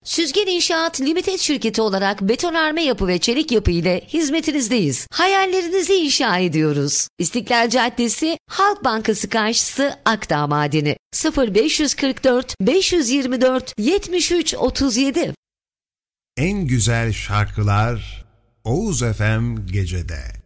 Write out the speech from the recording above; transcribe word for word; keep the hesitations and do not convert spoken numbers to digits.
Süzgen İnşaat Limited şirketi olarak betonarme yapı ve çelik yapı ile hizmetinizdeyiz. Hayallerinizi inşa ediyoruz. İstiklal Caddesi, Halk Bankası karşısı, Akdağ Madeni. sıfır beş kırk dört beş yirmi dört yetmiş üç otuz yedi. En güzel şarkılar Oğuz F M Gece'de.